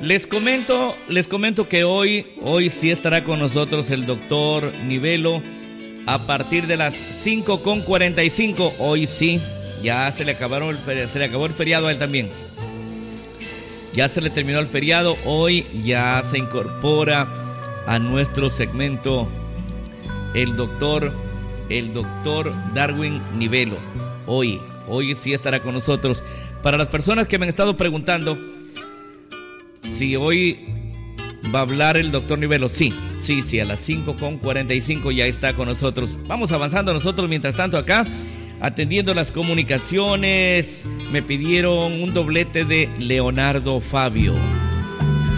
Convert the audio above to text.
Les comento que hoy sí estará con nosotros el doctor Nivelo a partir de las 5:45. Hoy sí, ya se le acabó el feriado a él también. Ya se le terminó el feriado, hoy ya se incorpora a nuestro segmento el doctor Darwin Nivelo. Hoy sí estará con nosotros. Para las personas que me han estado preguntando si hoy va a hablar el doctor Nivelo, sí, a las 5:45 ya está con nosotros. Vamos avanzando nosotros mientras tanto acá, atendiendo las comunicaciones. Me pidieron un doblete de Leonardo Fabio.